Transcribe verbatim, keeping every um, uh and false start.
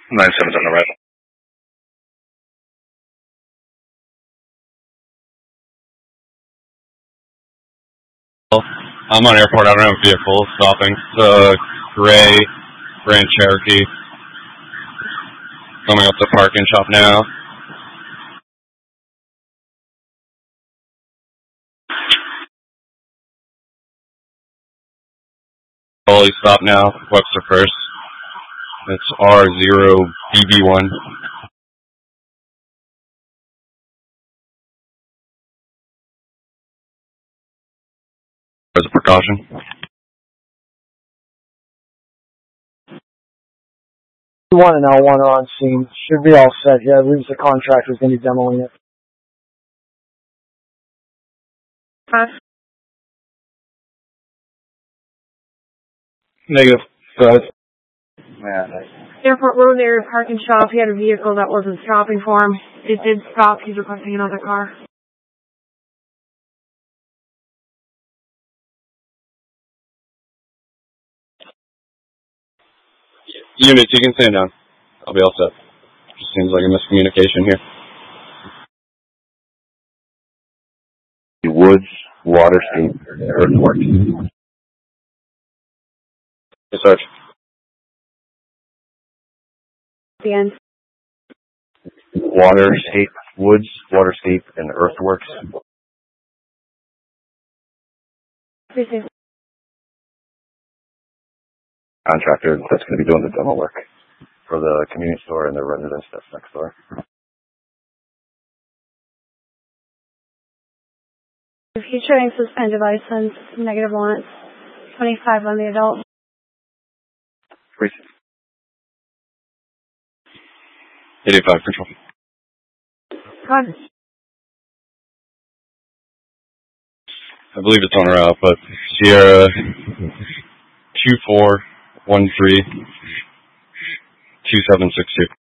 nine seven's on the right. I'm on airport. I don't have a vehicle stopping. The gray Grand Cherokee coming up the parking shop now. Fully stop now. Webster first. It's R zero B B one. As a precaution. One and L one are on scene. Should be all set. Yeah, it leaves the contractor's going to be demoing it. Huh? Negative. Go ahead. Yeah, nice. Airport Road area parking shop. He had a vehicle that wasn't stopping for him. It did stop. He's requesting another car. Units, you can stand down. I'll be all set. Just seems like a miscommunication here. Woods, Waterscape, Earthworks. Yes, Sarge. The end. Waterscape, Woods, Waterscape, and Earthworks. Received. Contractor that's going to be doing the demo work for the convenience store and the residence that's next door. Featuring suspended license, negative one, twenty-five on the adult. eighty-five, control. God. I believe it's on route, but Sierra two four one three two seven six two.